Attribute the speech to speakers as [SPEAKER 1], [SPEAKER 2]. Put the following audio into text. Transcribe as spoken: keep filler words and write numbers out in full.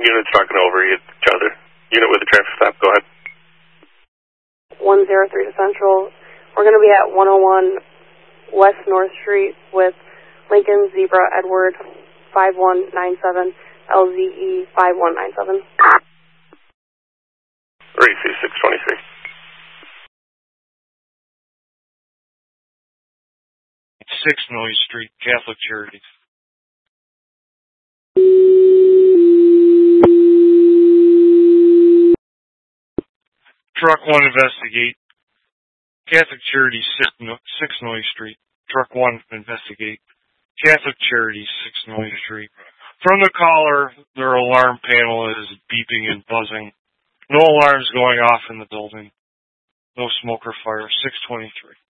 [SPEAKER 1] unit's talking over each other. Unit with the traffic stop, go ahead.
[SPEAKER 2] one zero three to Central. We're going to be at one oh one West North Street with Lincoln Zebra Edward five one nine seven, L Z E five one nine seven.
[SPEAKER 1] Ready, C six twenty-three.
[SPEAKER 3] six Noise Street, Catholic Charities. Truck one, investigate. Catholic Charities, six Noise Street. Truck one, investigate. Catholic Charities, six Noise Street. From the caller, their alarm panel is beeping and buzzing. No alarms going off in the building. No smoke or fire. six twenty-three.